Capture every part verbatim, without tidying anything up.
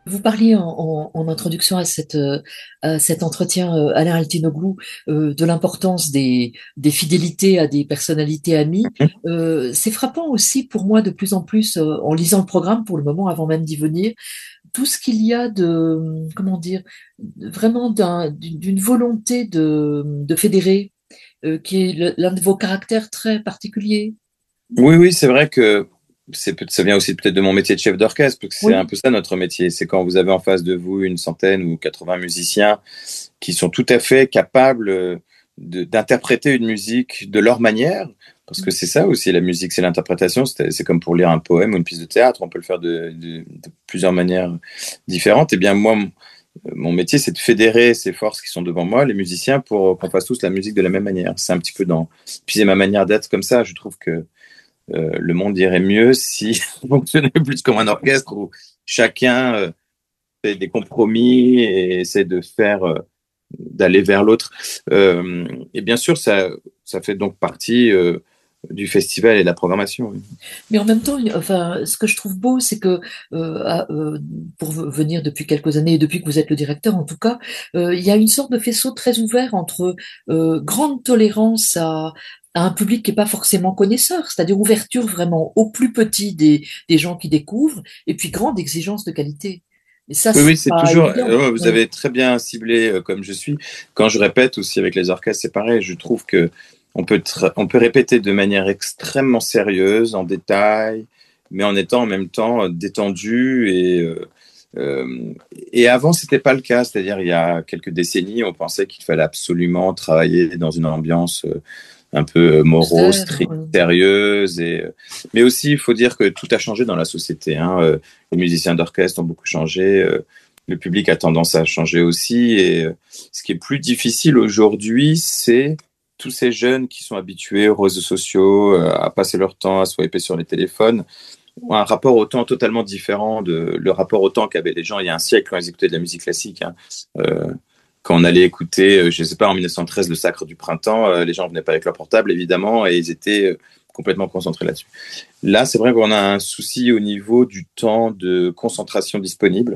Vous parliez en, en- en introduction à, cette, euh, à cet entretien, euh, Alain Altinoglu, euh, de l'importance des, des fidélités à des personnalités amies. Euh, c'est frappant aussi pour moi de plus en plus, euh, en lisant le programme pour le moment, avant même d'y venir, tout ce qu'il y a de, comment dire, vraiment d'un- d'une d'une volonté de, de fédérer, euh, qui est le- l'un de vos caractères très particuliers. Oui, oui, c'est vrai que c'est, peut- ça vient aussi peut-être de mon métier de chef d'orchestre, parce que c'est un Oui, peu ça notre métier. C'est quand vous avez en face de vous une centaine ou quatre-vingts musiciens qui sont tout à fait capables euh, de- d'interpréter une musique de leur manière, parce que c'est ça aussi, la musique, c'est l'interprétation. C'est, c'est comme pour lire un poème ou une pièce de théâtre, on peut le faire de, de- de plusieurs manières différentes. Et bien moi, mon mon métier, c'est de fédérer ces forces qui sont devant moi, les musiciens, pour qu'on fasse tous la musique de la même manière. C'est un petit peu dans... Puis c'est ma manière d'être comme ça. Je trouve que euh, le monde irait mieux si on fonctionnait plus comme un orchestre où chacun euh, fait des compromis et essaie de faire euh, d'aller vers l'autre. Euh, et bien sûr, ça, ça fait donc partie euh, du festival et de la programmation. Oui. mais en même temps, une- enfin, ce que je trouve beau, c'est que euh, à- euh, pour v- venir depuis quelques années, et depuis que vous êtes le directeur en tout cas, euh, il y a une sorte de faisceau très ouvert entre euh, grande tolérance à, à un public qui n'est pas forcément connaisseur, c'est-à-dire ouverture vraiment au plus petit des, des gens qui découvrent, et puis grande exigence de qualité. Et ça, Oui, c'est oui, c'est pas toujours. évident. euh, Vous Oui. avez très bien ciblé euh, comme je suis. Quand je répète aussi avec les orchestres, c'est pareil. Je trouve que on peut tra- on peut répéter de manière extrêmement sérieuse, en détail, mais en étant en même temps euh, détendu et euh, euh, et avant c'était pas le cas. C'est-à-dire il y a quelques décennies, on pensait qu'il fallait absolument travailler dans une ambiance euh, un peu euh, morose, Austère, stricte, oui. sérieuse. Et, euh, mais aussi, il faut dire que tout a changé dans la société. Hein. Euh, Les musiciens d'orchestre ont beaucoup changé. Euh, le public a tendance à changer aussi. Et euh, ce qui est plus difficile aujourd'hui, c'est tous ces jeunes qui sont habitués aux réseaux sociaux, euh, à passer leur temps à swiper sur les téléphones, ont un rapport au temps totalement différent de le rapport au temps qu'avaient les gens il y a un siècle quand ils écoutaient de la musique classique. Hein. Euh, quand on allait écouter, euh, je ne sais pas, en mille neuf cent treize, le Sacre du Printemps, euh, les gens venaient pas avec leur portable, évidemment, et ils étaient euh, complètement concentrés là-dessus. Là, c'est vrai qu'on a un souci au niveau du temps de concentration disponible.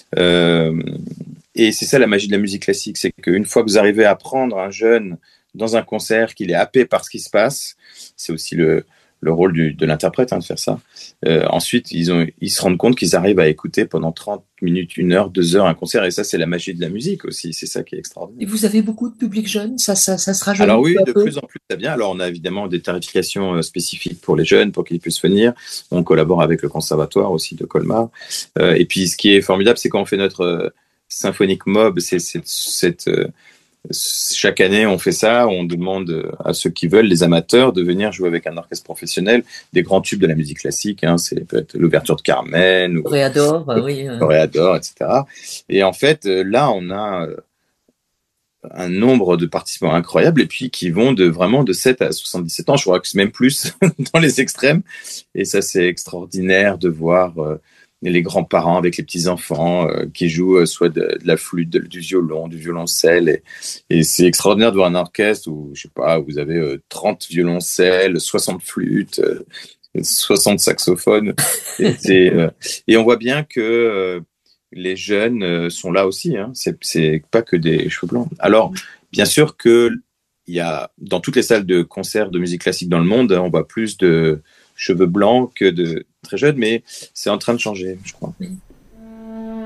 Euh, et c'est ça la magie de la musique classique, c'est qu'une fois que vous arrivez à prendre un jeune dans un concert, qu'il est happé par ce qui se passe, c'est aussi le, le rôle du, de l'interprète hein, de faire ça. Euh, ensuite, ils, ont, ils se rendent compte qu'ils arrivent à écouter pendant trente minutes, une heure, deux heures un concert. Et ça, c'est la magie de la musique aussi. C'est ça qui est Et extraordinaire. vous avez beaucoup de public jeune, ça, ça, ça se Alors rajeunit peu oui, à de peu. plus en plus, ça bien. Alors on a évidemment des tarifications euh, spécifiques pour les jeunes, pour qu'ils puissent venir. On collabore avec le conservatoire aussi de Colmar. Euh, et puis ce qui est formidable, c'est quand on fait notre euh, symphonique mob, c'est cette, cette euh, chaque année, on fait ça. On demande à ceux qui veulent, les amateurs, de venir jouer avec un orchestre professionnel des grands tubes de la musique classique. Hein, c'est peut-être l'ouverture de Carmen ou Toréador, euh, oui. euh. Toréador, et cetera. Et en fait, euh, là, on a euh, un nombre de participants incroyable et puis qui vont de vraiment de sept à soixante-dix-sept ans. Je crois que c'est même plus dans les extrêmes. Et ça, c'est extraordinaire de voir euh, les grands-parents avec les petits-enfants euh, qui jouent euh, soit de, de la flûte, de, du violon, du violoncelle. Et, et c'est extraordinaire de voir un orchestre où, je sais pas, vous avez euh, trente violoncelles, soixante flûtes, euh, soixante saxophones. Et, c'est, euh, et on voit bien que euh, les jeunes euh, sont là aussi. Hein. C'est, c'est pas que des cheveux blancs. Alors, bien sûr que il y a dans toutes les salles de concert de musique classique dans le monde, on voit plus de cheveux blancs que de très jeunes, mais c'est en train de changer, je crois.